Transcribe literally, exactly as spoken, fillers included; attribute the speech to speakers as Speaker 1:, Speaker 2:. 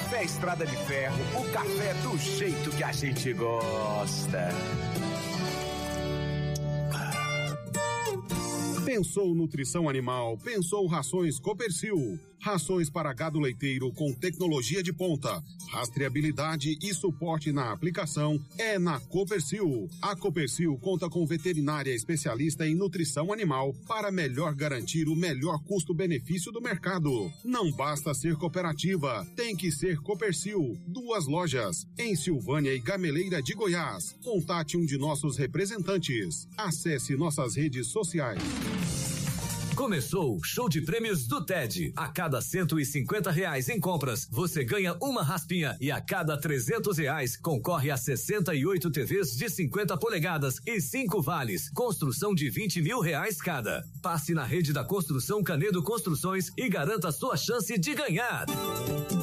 Speaker 1: Café Estrada de Ferro, o café do jeito que a gente gosta.
Speaker 2: Pensou nutrição animal, pensou rações Copercil. Rações para gado leiteiro com tecnologia de ponta, rastreabilidade e suporte na aplicação é na Copercil. A Copercil conta com veterinária especialista em nutrição animal para melhor garantir o melhor custo-benefício do mercado. Não basta ser cooperativa, tem que ser Copercil. Duas lojas, em Silvânia e Gameleira de Goiás. Contate um de nossos representantes. Acesse nossas redes sociais.
Speaker 3: Começou o show de prêmios do T E D. A cada cento e cinquenta reais em compras, você ganha uma raspinha e a cada trezentos reais concorre a sessenta e oito T Vs de cinquenta polegadas e cinco vales. Construção de vinte mil reais cada. Passe na rede da Construção Canedo Construções e garanta sua chance de ganhar.